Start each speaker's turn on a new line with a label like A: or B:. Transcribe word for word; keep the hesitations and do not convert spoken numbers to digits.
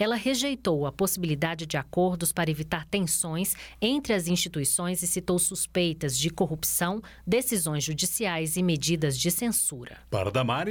A: ela rejeitou a possibilidade de acordos para evitar tensões entre as instituições e citou suspeitas de corrupção, decisões judiciais e medidas de censura.
B: Para Damares,